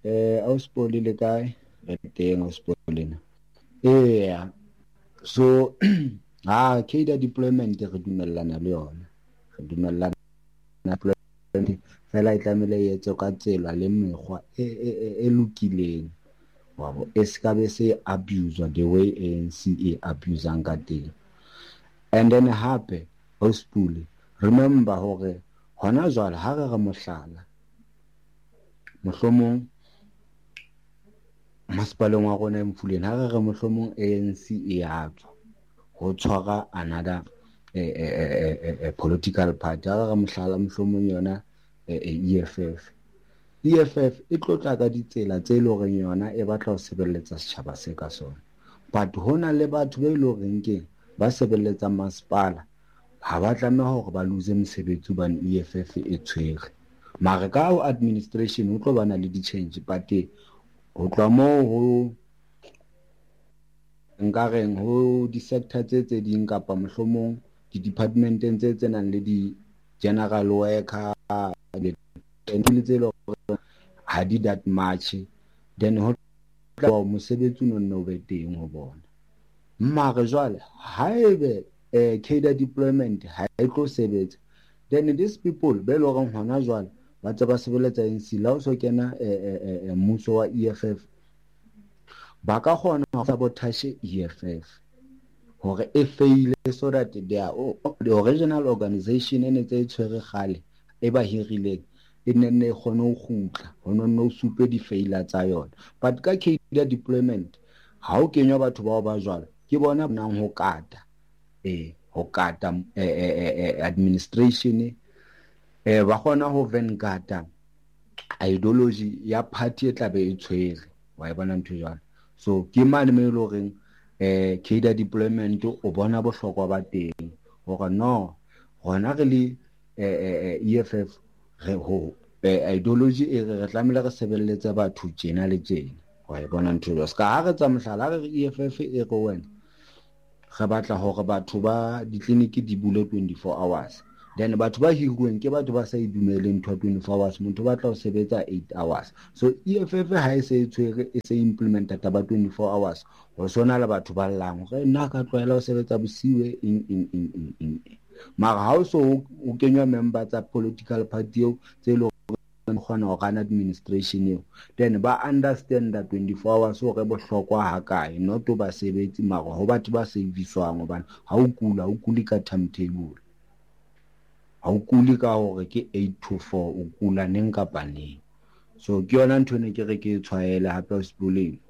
Auspoli le kae re teng Auspoli na yeah so Cader deployment re dumellana le yona re dumellana deployment fela e tlamehile e etse ka tsela le mekgwa e lokileng wabo e ska be se abuse the way ANC e abusang ka teng. And then hape Auspoli remember hore hona jwale ha re re mohlala mohlomong masepaleng wa rona Mfuleni ha re re mohlomong ANC e ya tswa ho tshwara another political party ha re re mohlala mohlomong yona EFF e tlotla ka ditsela tse ile hore yona e batla ho sebelletsa setjhaba se ka sona, but hona le batho ba ile hore ke ba sebelletsa masepala ha ba tlameha hore ba lose mosebetsi ban EFF e tshwere mara ka ho administration ho tlo bana le di-change but ho tloha moo ho nkareng ho di-sector tse ding kapa mohlomong di-departmenteng tse nang le di-general worker le tse lo ha di that much then ho tloha mosebetsi o no be teng ho bona mara jwale haebe cadre deployment ha e tlo sebetsa then these people be lo reng hona jwale ba tsa ba sebeletsa ANC la o so kena mmuso wa EFF ba ka kgona ho sabotage EFF hore e faile so that the original organization ene tse tshwere khale e ba hirileng e nne kgone ho khutla ho no supe di failure tsa yona but ka cadre deployment ha o kenywa batho bao ba jwalo ke bona nang ho kata ho kata administration ba kgona ho venkata ideology ya party e tlabe e tshwere wa bona ntho jwalo so ke mane me lo reng cadre deployment o bona bohlokwa ba teng hore no rona re le EFF re ho ideology e re tlamehile re sebelletsa batho tjena le tjena wa bona ntho jwalo ska ha re tsa mohlala re EFF e go wena re batla hore batho ba di-clinic di bule 24 hours then batho ba hiruweng ke batho ba sa idumeleng ntho 24 hours motho ba tla o sebetsa 8 hours so EFF ha e se tshwere e se implementa taba 24 hours ho sona le batho ba llang hore nna ka tloela ho sebetsa bosiwe in mara ha o so o kenywa member tsa political party eo tse lo kgona ho run administration eo then ba understand that 24 hours hore bohlokwa ha kae not ba sebetsi mara ho batho ba servicewang hobane ha o kula ka timetable ha o kule ka hore ke 8 to 4 o kula neng kapa neng so ke yona ntho ne ke re ke tshwaela hape ho sepoleng